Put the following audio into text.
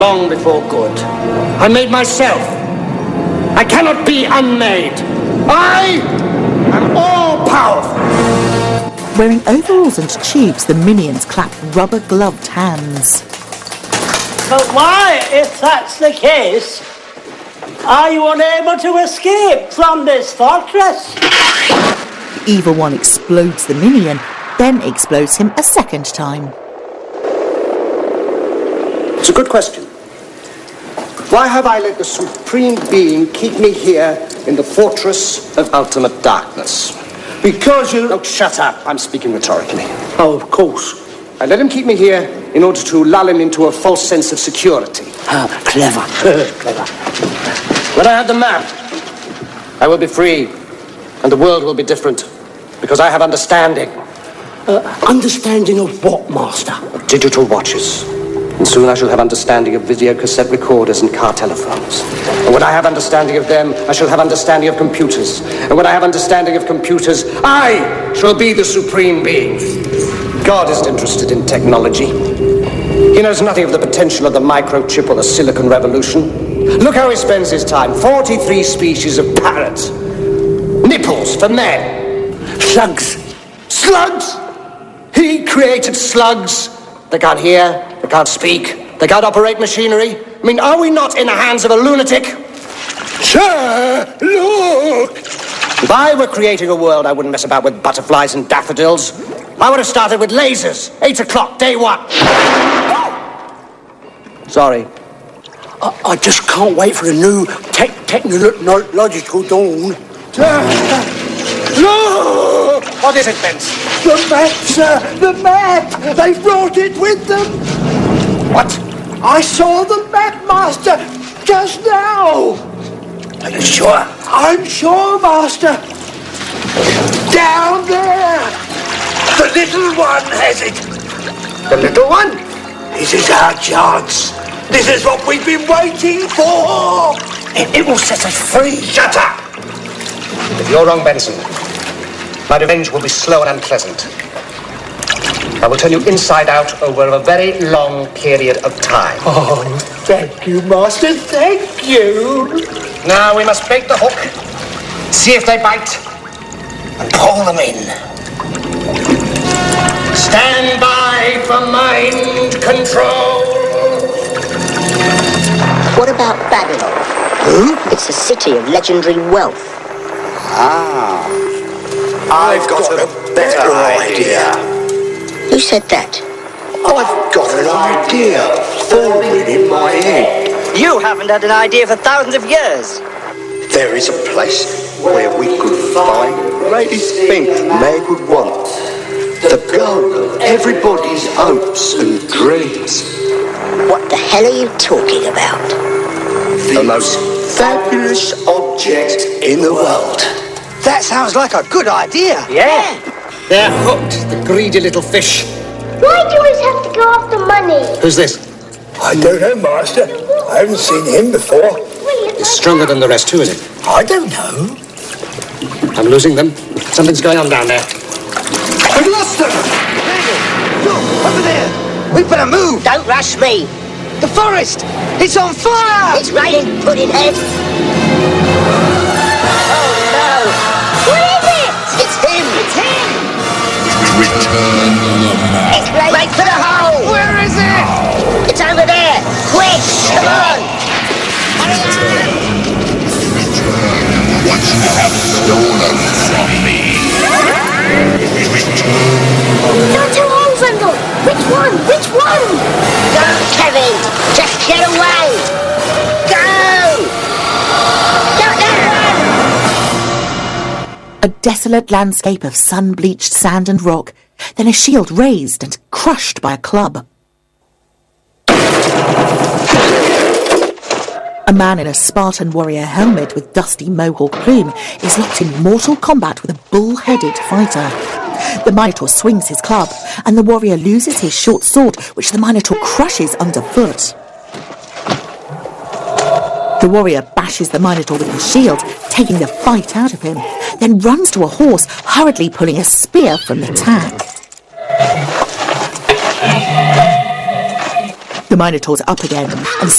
long before good. I made myself. I cannot be unmade. I am all-powerful. Wearing overalls and tubes, the minions clap rubber-gloved hands. But why, if that's the case, are you unable to escape from this fortress? The evil one explodes the minion, then explodes him a second time. It's a good question. Why have I let the Supreme Being keep me here in the fortress of ultimate darkness? Because you... Don't shut up. I'm speaking rhetorically. Oh, of course. I let him keep me here in order to lull him into a false sense of security. Clever. Clever. When I have the map, I will be free, and the world will be different, because I have understanding. Understanding of what, Master? Of digital watches. And soon I shall have understanding of video cassette recorders and car telephones. And when I have understanding of them, I shall have understanding of computers. And when I have understanding of computers, I shall be the Supreme Being. God isn't interested in technology. He knows nothing of the potential of the microchip or the Silicon Revolution. Look how he spends his time. 43 species of parrots. Nipples for men. Slugs. Slugs! He created slugs. They can't hear, they can't speak, they can't operate machinery. I mean, are we not in the hands of a lunatic? Sir, look! If I were creating a world, I wouldn't mess about with butterflies and daffodils. I would have started with lasers. 8 o'clock, day one. Sorry. I just can't wait for the new technological dawn. Look! What is it, Benson? The map, sir! The map! They brought it with them! What? I saw the map, Master, just now! Are you sure? I'm sure, Master! Down there! The little one has it! The little one? This is our chance! This is what we've been waiting for! It will set us free! Shut up! If you're wrong, Benson, my revenge will be slow and unpleasant. I will turn you inside out over a very long period of time. Oh, thank you, Master, thank you! Now we must bait the hook, see if they bite, and pull them in. Stand by for mind control. What about Babylon? It's a city of legendary wealth. Ah, I've got a better idea. Who said that? I've got an idea forming in my head. You haven't had an idea for thousands of years. There is a place where we could find the greatest thing man could want. The goal of everybody's hopes and dreams. What the hell are you talking about? The most fabulous object in the world. That sounds like a good idea. Yeah. They're hooked, the greedy little fish. Why do you always have to go after money? Who's this? I don't know, Master. I haven't seen him before. He's stronger than the rest. Who is it? I don't know. I'm losing them. Something's going on down there. We've lost them! Look, over there. We better move. Don't rush me. The forest. It's on fire. It's raining Puddinhead. Oh, no. What is it? It's him. It's him. Return the map. It's right for the hole. Where is it? It's over there. Quick, come on. Hurry up. Return what you have stolen from me. Don't tell all Vendel. Which one? Which one? Go, Kevin. Just get away. Go. A desolate landscape of sun-bleached sand and rock, then a shield raised and crushed by a club. A man in a Spartan warrior helmet with dusty mohawk plume is locked in mortal combat with a bull-headed fighter. The Minotaur swings his club, and the warrior loses his short sword, which the Minotaur crushes underfoot. The warrior bashes the Minotaur with his shield, taking the fight out of him, then runs to a horse, hurriedly pulling a spear from the tack. The Minotaur's up again and